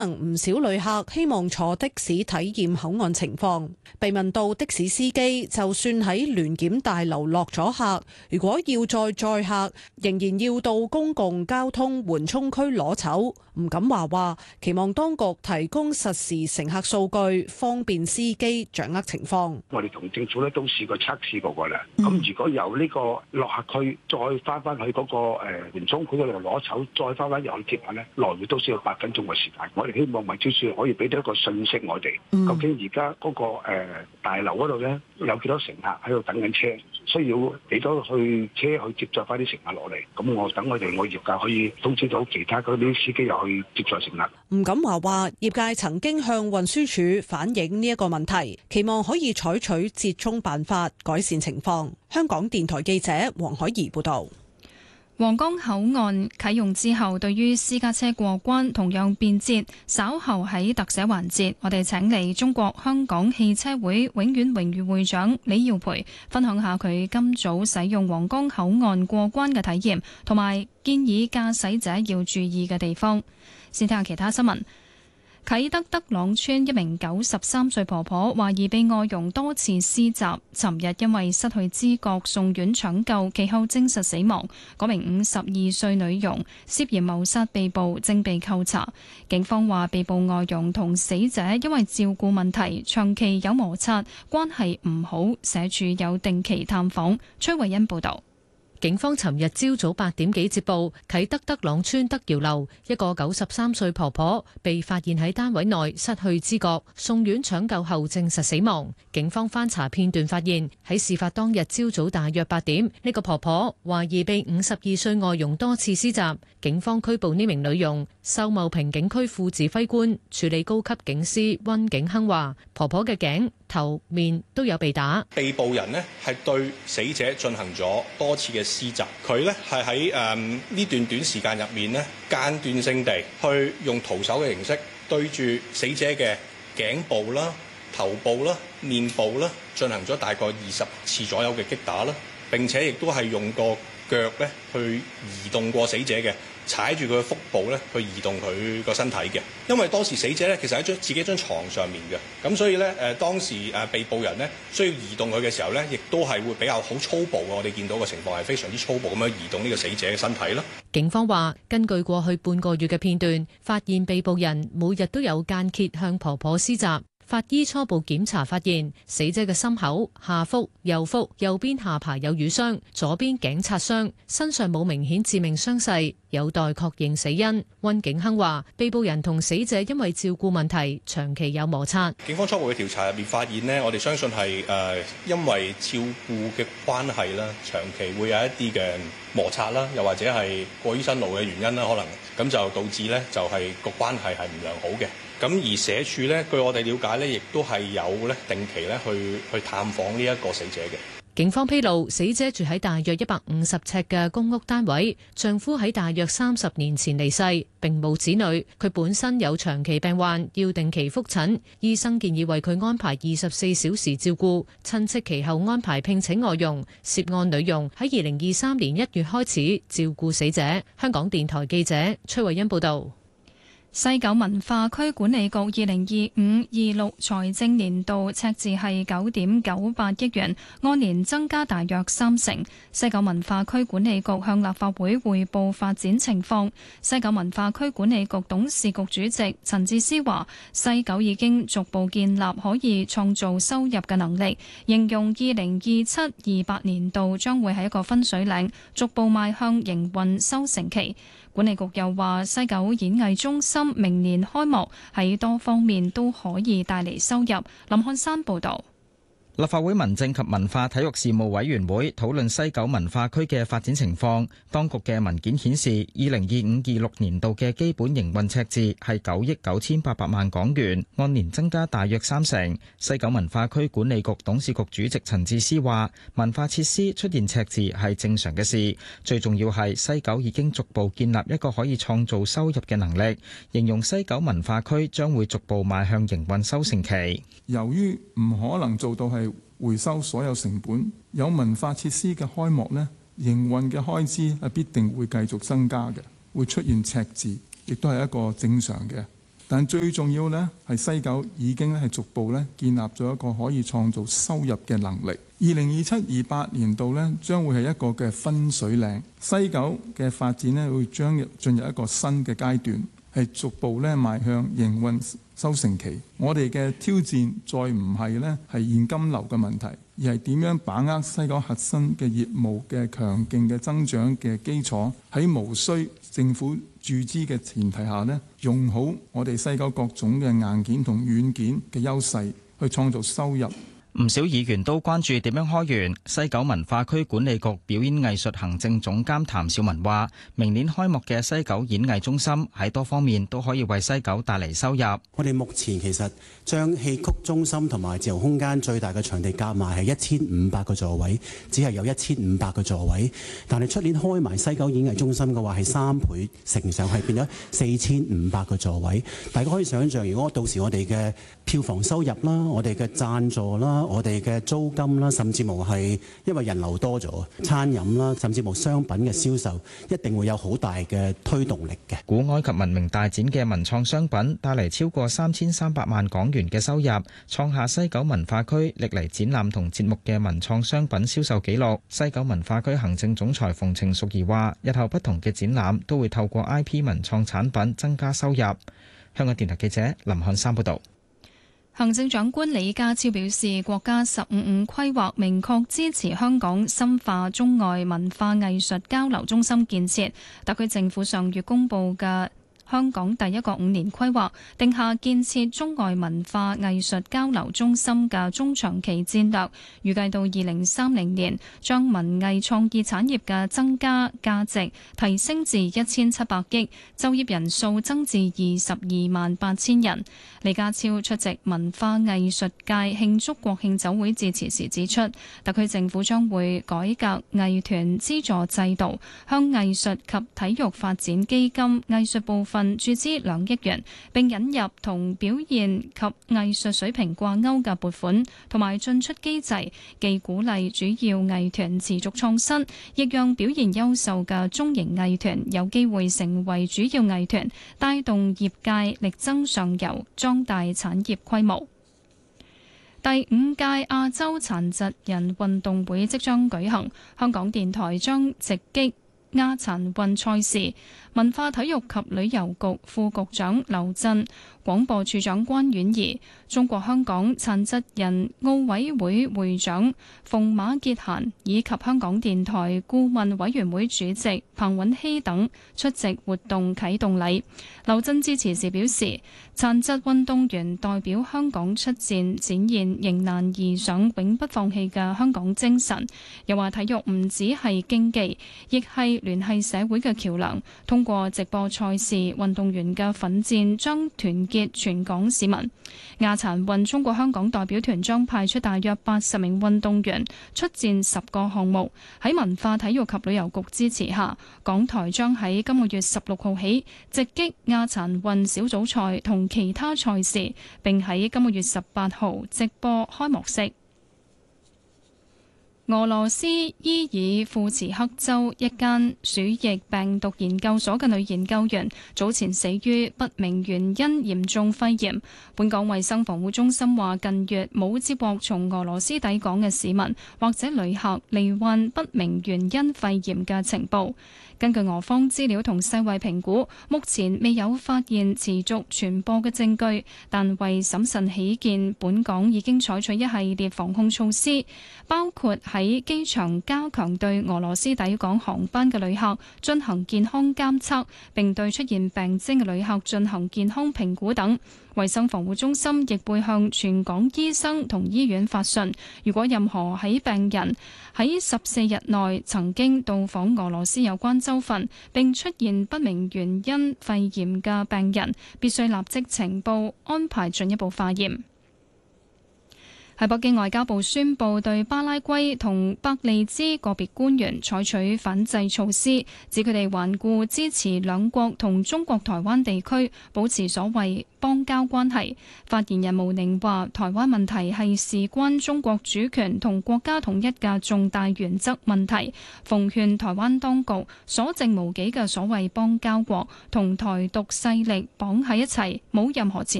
唔少旅客希望坐的士體驗口岸情況。被問到的士司機就算喺聯檢大樓落咗客，如果要再載客，仍然要到公共交通緩衝區攞籌。吳錦華話：期望當局提供實時乘客數據，方便司機掌握情況。 我哋同政府咧都試過測試過㗎啦。咁如果由呢個落客區再翻去嗰個緩衝區嗰度攞籌，再翻入去接客咧，來回都需要8分鐘嘅時間。我哋希望運輸署可以俾到一個信息我哋，究竟而家嗰個大樓嗰度咧有幾多乘客喺度等緊車，需要幾多去車去接載翻啲乘客落嚟。咁我等我業界可以通知到其他嗰啲司機又去接載乘客。 吳錦華話：業界曾經向運輸署反映呢一個問題，期望可以採取折衷辦法改善情況。香港電台記者黃海怡報導。 皇崗口岸啟用之後，對於私家車過關同樣便捷。稍後喺特寫環節，我哋請嚟中國香港汽車會永遠榮譽會長李耀培分享下佢今早使用皇崗口岸過關嘅體驗，同埋建議駕駛者要注意嘅地方。先睇下其他新聞。啟德德朗村一名93歲婆婆懷疑被外傭多次施襲，尋日因為失去知覺送院搶救，其後證實死亡。嗰名52歲女傭涉嫌謀殺被捕，正被扣查。警方話被捕外傭同死者因為照顧問題長期有摩擦，關係唔好，社署有定期探訪。崔慧欣報導。 警方尋日朝早8點幾接報，啟德德朗村德堯樓一個93歲婆婆被發現喺單位內失去知覺，送院搶救後證實死亡。警方翻查片段發現，喺事發當日朝早大約8點，呢個婆婆懷疑被52歲外傭多次施襲。警方拘捕呢名女傭。秀茂坪警區副指揮官處理高級警司溫景亨話：婆婆嘅頸、頭、面都有被打。 被捕人呢係對死者進行咗多次嘅施襲，佢呢係喺呢段短時間入面呢間斷性地去用徒手嘅形式對住死者嘅頸部啦、頭部啦、面部啦進行咗大概20次左右嘅擊打啦，並且亦都係用個腳咧去移動過死者嘅。踩住佢嘅腹部咧，去移動佢個身體嘅。因為當時死者咧，其實喺自己張床上面嘅，咁所以咧當時被捕人呢需要移動佢嘅時候咧，亦都係會比較好粗暴嘅。我哋見到嘅情況係非常之粗暴咁樣移動呢個死者嘅身體啦。 警方話，根據過去半個月嘅片段，發現被捕人每日都有間歇向婆婆施襲。法醫初步檢查發現，死者嘅心口、下腹、右腹、右邊下巴有瘀傷，左邊頸擦傷，身上冇明顯致命傷勢，有待確認死因。溫景亨話，被捕人同死者因為照顧問題，長期有摩擦。 警方初步嘅調查入面發現呢，我哋相信係因為照顧嘅關係啦，長期會有一啲嘅摩擦啦，又或者係過於辛勞嘅原因啦，可能咁就導致呢就係個關係係唔良好嘅。咁而社署呢，據我哋了解呢，亦都係有呢定期呢去探訪呢一個死者嘅。 警方披露，死者住喺大約150尺嘅公屋單位，丈夫喺大約30年前離世，並冇子女。佢本身有長期病患，要定期覆診，醫生建議為佢安排24小時照顧。親戚其後安排聘請外傭，涉案女傭喺2023年1月開始照顧死者。香港電台記者崔慧欣報道。 西九文化區管理局2025-26財政年度赤字係9.98億元，按年增加大約30%。西九文化區管理局向立法會匯報發展情況。西九文化區管理局董事局主席陳智思話：西九已經逐步建立可以創造收入嘅能力，形容2027-28年度將會係一個分水嶺，逐步邁向營運收成期。管理局又話，西九演藝中心明年開幕，喺多方面都可以帶嚟收入。林漢山報導。 立法會民政及文化體育事務委員會討論西九文化區嘅發展情況。當局嘅文件顯示，2025-26年度嘅基本營運赤字係9億9800萬港元，按年增加大約30%。西九文化區管理局董事局主席陳智思話：文化設施出現赤字係正常嘅事，最重要係西九已經逐步建立一個可以創造收入嘅能力，形容西九文化區將會逐步邁向營運收成期。 由於唔可能做到係回收所有成本，有文化設施嘅開幕呢，營運嘅開支必定會繼續增加嘅，會出現赤字，亦都係一個正常嘅但最重要呢，係西九已經係逐步建立咗一個可以創造收入嘅能力。2027-28年度呢，將會係一個嘅分水嶺，西九嘅發展呢，會將進入一個新嘅階段，係逐步邁向營運收成期。我哋嘅挑戰再唔係現金流嘅問題，而係點樣把握西九核心嘅業務嘅強勁嘅增長嘅基礎，喺無需政府注資嘅前提下用好我哋西九各種嘅硬件同軟件嘅優勢，去創造收入。 唔少議員都關注點樣開源。西九文化區管理局表演藝術行政總監譚兆文話，明年開幕嘅西九演藝中心喺多方面都可以為西九帶嚟收入。 我哋目前其實將戲曲中心同埋自由空間最大嘅場地夾埋係1500個座位，只係有1500個座位。但係出年開埋西九演藝中心嘅話係3倍乘上，係變咗4500個座位。大家可以想象，如果到時我哋嘅票房收入啦，我哋嘅贊助啦，我哋嘅租金啦，甚至乎係因為人流多咗，餐飲啦，甚至乎商品嘅銷售，一定會有好大嘅推動力嘅。 古埃及文明大展嘅文創商品帶嚟超過3300萬港元嘅收入，創下西九文化區歷嚟展覽同節目嘅文創商品銷售紀錄。西九文化區行政總裁馮程淑儀話，日後不同嘅展覽都會透過 IP 文創產品增加收入。香港電台記者林漢山報道。 行政長官李家超表示，國家15+5規劃明確支持香港深化中外文化藝術交流中心建設。特區政府上月公布嘅香港第一個5年規劃，定下建設中外文化藝術交流中心嘅中長期戰略，預計到2030年，將文藝創意產業嘅增加價值提升至1700億，就業人數增至228000人。李家超出席文化藝術界慶祝國慶酒會致辭時指出，特區政府將會改革藝團資助制度，向藝術及體育發展基金藝術部分注資2億元，並引入同表現及藝術水平掛鈎嘅撥款同埋進出機制，既鼓勵主要藝團持續創新，亦讓表現優秀嘅中型藝團有機會成為主要藝團，帶動業界力爭上游，壯大產業規模。第5屆亞洲殘疾人運動會即將舉行，香港電台將直擊亞殘運賽事。文化體育及旅遊局副局長劉震、廣播處長關婉儀、中國香港殘疾人奧委會會長馮馬潔嫻以及香港電台顧問委員會主席彭允熙等出席活動啟動禮。劉震致辭時表示，殘疾運動員代表香港出戰，展現迎難而上、永不放棄嘅香港精神。又話體育唔只係競技，亦係聯繫社會嘅橋樑。通過直播賽事，運動員嘅奮戰將團結全港市民。亞殘運中國香港代表團將派出大約80名運動員出戰10個項目。喺文化體育及旅遊局支持下，港台將喺今個月16號起直擊亞殘運小組賽同其他賽事，並喺今個月18號直播開幕式。俄羅斯伊爾庫茨克州一間鼠疫病毒研究所嘅女研究員早前死於不明原因嚴重肺炎。本港衛生防護中心話，近月冇接獲從俄羅斯抵港嘅市民或者旅客罹患不明原因肺炎嘅情報。根據俄方資料同世衛評估，目前未有發現持續傳播嘅證據，但為審慎起見，本港已經採取一系列防控措施，包括喺機場加強對俄羅斯抵港航班嘅旅客進行健康監測，並對出現病徵嘅旅客進行健康評估等。衛生防護中心亦會向全港醫生同醫院發信，如果任何喺病人喺14日內曾經到訪俄羅斯有關州份並出現不明原因肺炎嘅病人，必須立即呈報，安排進一步化驗。 喺北京，外交部宣布對巴拉圭同伯利茲個別官員採取反制措施，指佢哋頑固支持兩國同中國台灣地區保持所謂邦交關係。發言人毛寧話：台灣問題係事關中國主權同國家統一嘅重大原則問題，奉勸台灣當局所剩無幾嘅所謂邦交國同台獨勢力綁喺一齊，冇任何前